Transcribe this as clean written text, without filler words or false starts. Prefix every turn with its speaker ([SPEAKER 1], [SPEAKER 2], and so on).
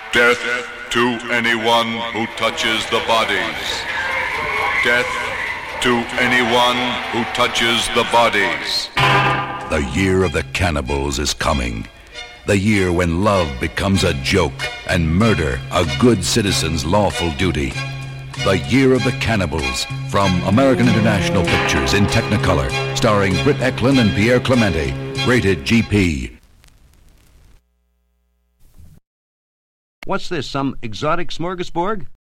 [SPEAKER 1] Death to anyone who touches the bodies. Death to anyone who touches the bodies.
[SPEAKER 2] The year of the cannibals is coming. The year when love becomes a joke and murder a good citizen's lawful duty. The Year of the Cannibals from American International Pictures in Technicolor, starring Britt Eklund and Pierre Clemente. Rated GP.
[SPEAKER 3] What's this, some exotic smorgasbord?